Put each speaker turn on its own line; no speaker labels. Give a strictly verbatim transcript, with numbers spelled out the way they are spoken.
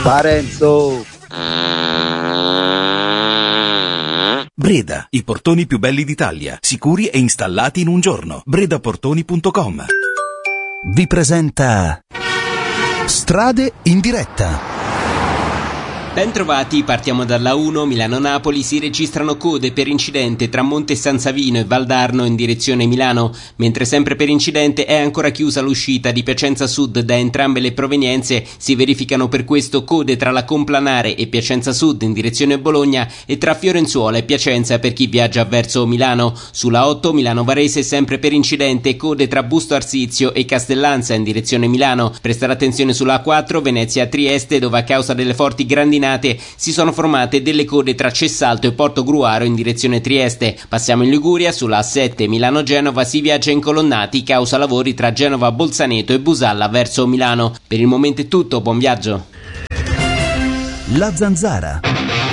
Parenzo.
Breda, i portoni più belli d'Italia, sicuri e installati in un giorno. bredaportoni punto com
vi presenta Strade in diretta.
Bentrovati, partiamo dalla uno, Milano-Napoli. Si registrano code per incidente tra Monte San Savino e Valdarno in direzione Milano, mentre sempre per incidente è ancora chiusa l'uscita di Piacenza Sud da entrambe le provenienze. Si verificano per questo code tra la Complanare e Piacenza Sud in direzione Bologna e tra Fiorenzuola e Piacenza per chi viaggia verso Milano. Sulla otto, Milano-Varese, sempre per incidente, code tra Busto Arsizio e Castellanza in direzione Milano. Prestare attenzione sulla A quattro, Venezia-Trieste, dove a causa delle forti grandinate si sono formate delle code tra Cessalto e Porto Gruaro in direzione Trieste. Passiamo in Liguria. Sulla A sette, Milano-Genova, si viaggia incolonnati causa lavori tra Genova-Bolzaneto e Busalla verso Milano. Per il momento è tutto, buon viaggio.
La Zanzara.